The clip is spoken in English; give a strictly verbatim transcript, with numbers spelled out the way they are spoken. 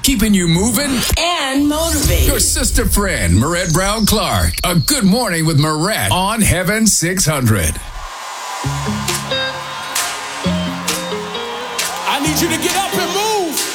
keeping you moving and motivated. Your sister friend, Marette Brown Clark. A Good Morning with Marette on Heaven six hundred. I need you to get up and move.